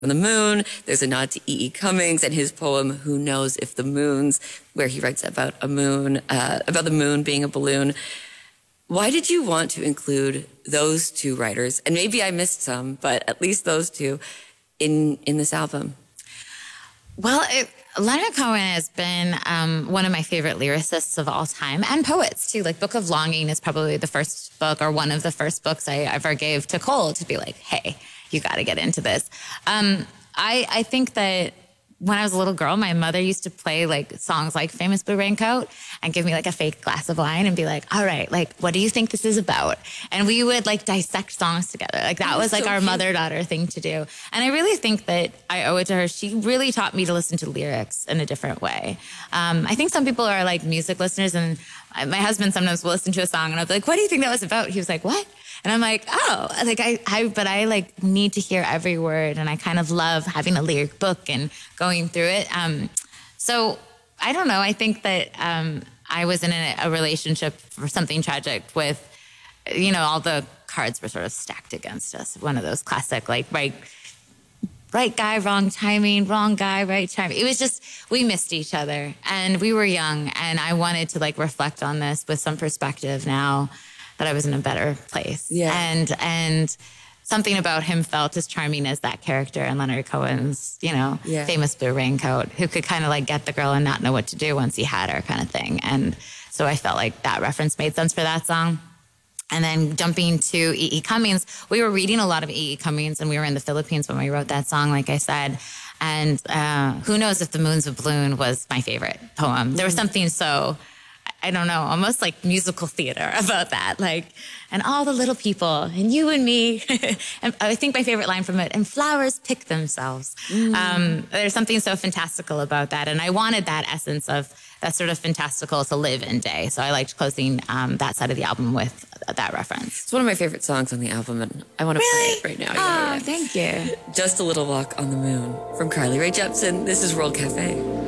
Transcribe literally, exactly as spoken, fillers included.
on the Moon. There's a nod to E E. Cummings and his poem, Who Knows If the Moons, where he writes about a moon, uh, about the moon being a balloon. Why did you want to include those two writers, and maybe I missed some, but at least those two, in, in this album? Well, it, Leonard Cohen has been um, one of my favorite lyricists of all time, and poets too. Like Book of Longing is probably the first book, or one of the first books I ever gave to Cole to be like, hey, you got to get into this. Um, I, I think that when I was a little girl, my mother used to play like songs like Famous Blue Raincoat and give me like a fake glass of wine and be like, all right, like, what do you think this is about? And we would like dissect songs together. Like that was like so our cute mother-daughter thing to do. And I really think that I owe it to her. She really taught me to listen to lyrics in a different way. Um, I think some people are like music listeners, and my husband sometimes will listen to a song and I'll be like, what do you think that was about? He was like, what? And I'm like, oh, like I, I, but I like need to hear every word, and I kind of love having a lyric book and going through it. Um, so I don't know. I think that um, I was in a, a relationship for something tragic with, you know, all the cards were sort of stacked against us. One of those classic, like, right, right guy, wrong timing, wrong guy, right timing. It was just, we missed each other, and we were young, and I wanted to like reflect on this with some perspective now that I was in a better place. Yeah. And and something about him felt as charming as that character in Leonard Cohen's, you know, yeah. Famous Blue Raincoat, who could kind of like get the girl and not know what to do once he had her, kind of thing. And so I felt like that reference made sense for that song. And then jumping to E E. Cummings, we were reading a lot of E E. Cummings, and we were in the Philippines when we wrote that song, like I said. And uh, Who Knows If the Moon's a Balloon was my favorite poem. There was something so, I don't know, almost like musical theater about that. Like, and all the little people, and you and me. And I think my favorite line from it, and flowers pick themselves. Mm. Um, there's something so fantastical about that. And I wanted that essence of that sort of fantastical to live in day. So I liked closing um, that side of the album with that reference. It's one of my favorite songs on the album, and I want to Really? play it right now. Oh, yeah, yeah. thank you. Just a Little Walk on the Moon from Carly Rae Jepsen. This is World Cafe.